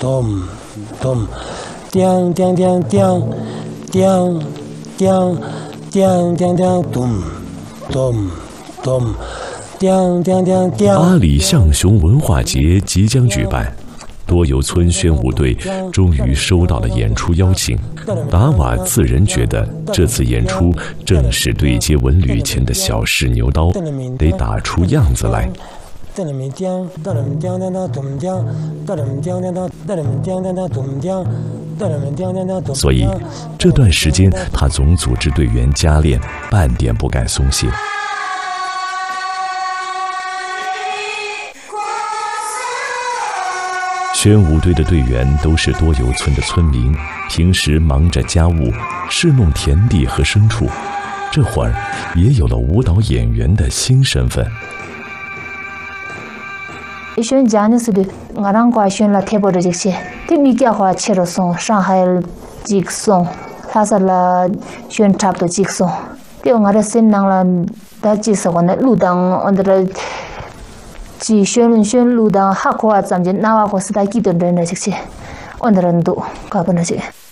咚咚，叮叮叮叮叮叮叮叮叮，咚咚咚，叮叮叮叮。 阿里象雄文化节即将举办。多游村宣武队终于收到了演出邀请，达瓦自然觉得这次演出正是对接文旅前的小试牛刀，得打出样子来。所以这段时间他总组织队员加练，半点不敢松懈。宣武队的队员都是多游村的村民，平时忙着家务，侍弄田地和牲畜，这会儿也有了舞蹈演员的新身份。 选家呢是的，我让过选了太多的这些，对米家话切了送，上海几个送，他是了选差不多几个送，对我的身上了，他几十万的路当我的。지宣路当哈库啊，咱们那瓦或是在几多人的这些，我的人都搞不那些。